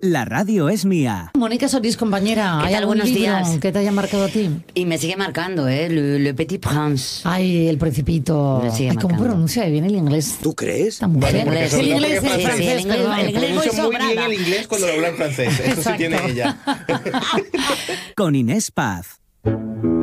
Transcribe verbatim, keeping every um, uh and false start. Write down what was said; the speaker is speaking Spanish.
La radio es mía. Mónica Solís, compañera, ¿hay algún Buenos libro días. que te haya marcado a ti? Y me sigue marcando, ¿eh? Le, Le Petit Prince. Ay, El Principito. Me sigue Ay, ¿cómo marcando. pronuncia bien el inglés? ¿Tú crees? Esta mujer. El inglés. El inglés, Sí, el sí, francés, el inglés, perdón. el inglés muy Pronuncia muy bien sobrada. el inglés cuando lo habla en francés. Eso sí Exacto. tiene ella. Con Inés Paz.